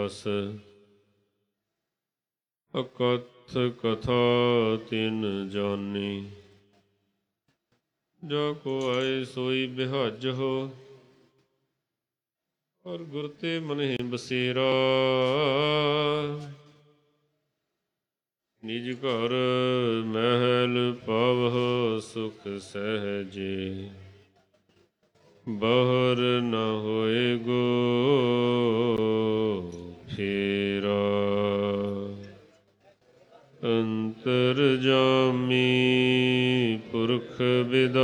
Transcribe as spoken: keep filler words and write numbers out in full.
ਦਾਸ। ਅਕਥ ਕਥਾ ਤਿਨ ਜਾਨੀ, ਜਾ ਕੋ ਆਏ ਸੋਈ ਬਿਹਾਜਹੁ। ਔਰ ਗੁਰ ਤੇ ਮਨਿ ਬਸੇਰਾ, ਨਿਜ ਘਰ ਮਹਿਲ ਪਾਵਹੁ ਸੁਖ ਸਹਿਜੇ। ਬਾਹਰ ਨ ਹੋਏ ਗੋ ਫੇਰਾ, ਅੰਤਰ ਜਾਮੀ ਪੁਰਖ ਬਿਦਾਤਾ।